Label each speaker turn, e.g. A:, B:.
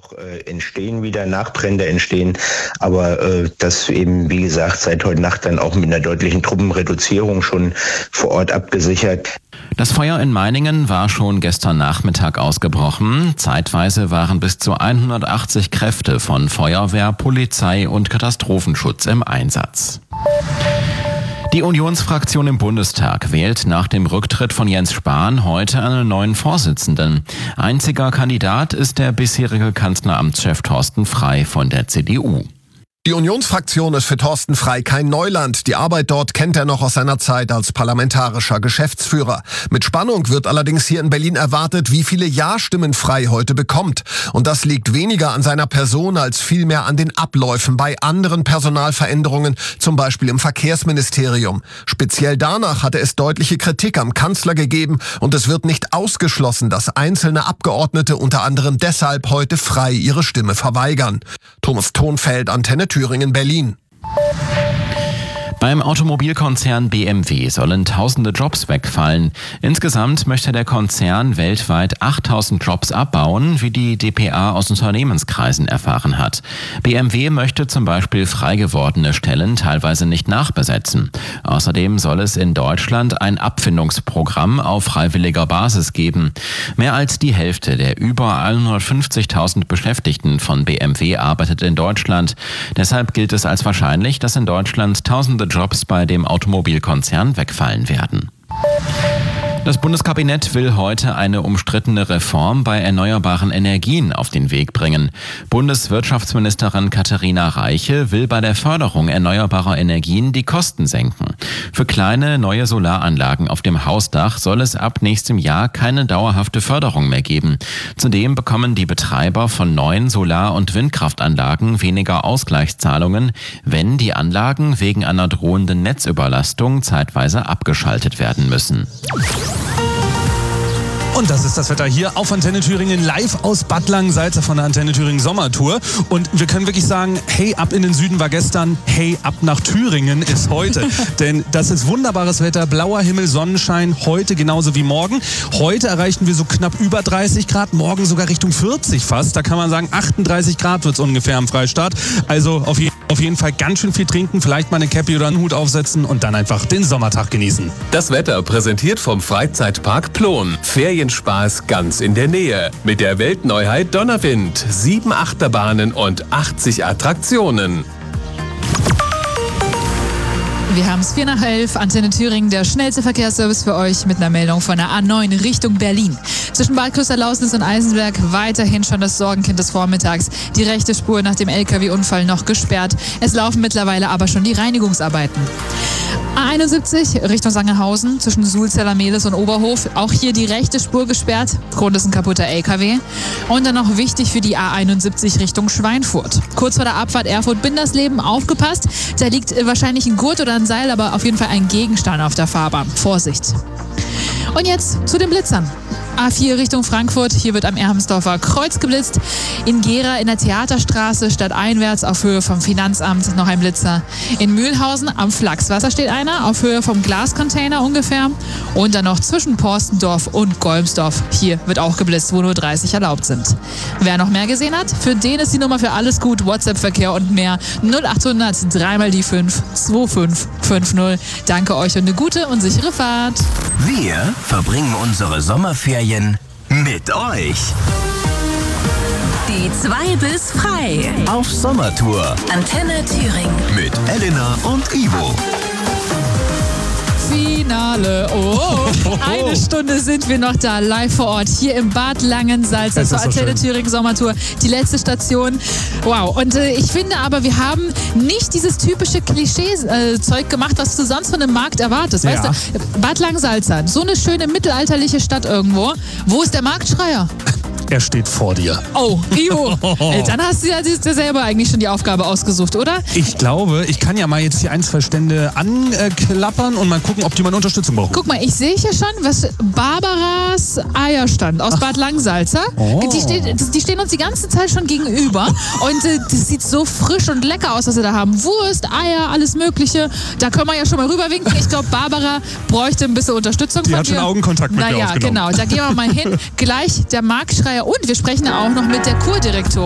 A: noch entstehen, wieder Nachbrände entstehen, aber das eben, wie gesagt, seit heute Nacht dann auch mit einer deutlichen Truppenreduzierung schon vor Ort abgesichert.
B: Das Feuer in Meiningen war schon gestern Nachmittag ausgebrochen. Zeitweise waren bis zu 180 Kräfte von Feuerwehr, Polizei und Katastrophenschutz im Einsatz. Die Unionsfraktion im Bundestag wählt nach dem Rücktritt von Jens Spahn heute einen neuen Vorsitzenden. Einziger Kandidat ist der bisherige Kanzleramtschef Thorsten Frey von der CDU.
C: Die Unionsfraktion ist für Thorsten Frey kein Neuland. Die Arbeit dort kennt er noch aus seiner Zeit als parlamentarischer Geschäftsführer. Mit Spannung wird allerdings hier in Berlin erwartet, wie viele Ja-Stimmen Frey heute bekommt. Und das liegt weniger an seiner Person als vielmehr an den Abläufen bei anderen Personalveränderungen, zum Beispiel im Verkehrsministerium. Speziell danach hatte es deutliche Kritik am Kanzler gegeben und es wird nicht ausgeschlossen, dass einzelne Abgeordnete unter anderem deshalb heute Frey ihre Stimme verweigern. Thomas Thonfeld, Antenne Thüringen, Berlin.
B: Beim Automobilkonzern BMW sollen tausende Jobs wegfallen. Insgesamt möchte der Konzern weltweit 8000 Jobs abbauen, wie die dpa aus Unternehmenskreisen erfahren hat. BMW möchte zum Beispiel frei gewordene Stellen teilweise nicht nachbesetzen. Außerdem soll es in Deutschland ein Abfindungsprogramm auf freiwilliger Basis geben. Mehr als die Hälfte der über 150.000 Beschäftigten von BMW arbeitet in Deutschland. Deshalb gilt es als wahrscheinlich, dass in Deutschland tausende Jobs bei dem Automobilkonzern wegfallen werden. Das Bundeskabinett will heute eine umstrittene Reform bei erneuerbaren Energien auf den Weg bringen. Bundeswirtschaftsministerin Katharina Reiche will bei der Förderung erneuerbarer Energien die Kosten senken. Für kleine neue Solaranlagen auf dem Hausdach soll es ab nächstem Jahr keine dauerhafte Förderung mehr geben. Zudem bekommen die Betreiber von neuen Solar- und Windkraftanlagen weniger Ausgleichszahlungen, wenn die Anlagen wegen einer drohenden Netzüberlastung zeitweise abgeschaltet werden müssen.
D: Und das ist das Wetter hier auf Antenne Thüringen, live aus Bad Langensalza von der Antenne Thüringen Sommertour. Und wir können wirklich sagen, hey, ab in den Süden war gestern, hey, ab nach Thüringen ist heute. Denn das ist wunderbares Wetter, blauer Himmel, Sonnenschein, heute genauso wie morgen. Heute erreichen wir so knapp über 30 Grad, morgen sogar Richtung 40 fast. Da kann man sagen, 38 Grad wird es ungefähr am Freistaat. Also auf jeden Fall ganz schön viel trinken, vielleicht mal eine Cappy oder einen Hut aufsetzen und dann einfach den Sommertag genießen.
E: Das Wetter präsentiert vom Freizeitpark Plon. Ferienspaß ganz in der Nähe. Mit der Weltneuheit Donnerwind. 7 Achterbahnen und 80 Attraktionen.
F: Wir haben es 11:04, Antenne Thüringen, der schnellste Verkehrsservice für euch mit einer Meldung von der A9 Richtung Berlin. Zwischen Bad Köster-Lausnitz und Eisenberg weiterhin schon das Sorgenkind des Vormittags. Die rechte Spur nach dem LKW-Unfall noch gesperrt. Es laufen mittlerweile aber schon die Reinigungsarbeiten. A71 Richtung Sangerhausen zwischen Sulzeller Mehlis und Oberhof. Auch hier die rechte Spur gesperrt. Grund ist ein kaputter LKW. Und dann noch wichtig für die A71 Richtung Schweinfurt. Kurz vor der Abfahrt Erfurt-Bindersleben, aufgepasst. Da liegt wahrscheinlich ein Gurt oder ein Seil, aber auf jeden Fall ein Gegenstand auf der Fahrbahn. Vorsicht. Und jetzt zu den Blitzern. A4 Richtung Frankfurt, hier wird am Ermsdorfer Kreuz geblitzt. In Gera in der Theaterstraße stadteinwärts auf Höhe vom Finanzamt noch ein Blitzer. In Mühlhausen am Flachswasser steht einer, auf Höhe vom Glascontainer ungefähr. Und dann noch zwischen Porstendorf und Golmsdorf. Hier wird auch geblitzt, wo nur 30 erlaubt sind. Wer noch mehr gesehen hat, für den ist die Nummer für alles gut. WhatsApp-Verkehr und mehr 0800 3 mal die 5 2550. Danke euch und eine gute und sichere Fahrt.
G: Wir verbringen unsere Sommerferien mit euch.
H: Die 2 bis frei.
G: Auf Sommertour.
H: Antenne Thüringen.
G: Mit Elena und Ivo.
F: Finale. Oh, eine Stunde sind wir noch da, live vor Ort, hier im Bad Langensalza zur Antenne Thüringen Sommertour. Die letzte Station. Wow. Und ich finde aber, wir haben nicht dieses typische Klischee-Zeug gemacht, was du sonst von einem Markt erwartest. Ja. Weißt du, Bad Langensalza, so eine schöne mittelalterliche Stadt irgendwo. Wo ist der Marktschreier?
D: Er steht vor dir.
F: Oh, Ivo. Dann hast du ja selber eigentlich schon die Aufgabe ausgesucht, oder?
D: Ich glaube, ich kann ja mal jetzt hier 1, 2 Stände anklappern und mal gucken, ob die meine Unterstützung brauchen.
F: Guck mal, ich sehe hier schon, was Barbaras Eierstand aus Bad Langensalza. Oh. Die stehen uns die ganze Zeit schon gegenüber. Und das sieht so frisch und lecker aus, was sie da haben. Wurst, Eier, alles Mögliche. Da können wir ja schon mal rüberwinken. Ich glaube, Barbara bräuchte ein bisschen Unterstützung von dir.
D: Die hat schon Augenkontakt mit mir aufgenommen.
F: Genau. Da gehen wir mal hin. Gleich der Marktschreier. Und wir sprechen auch noch mit der Kurdirektorin.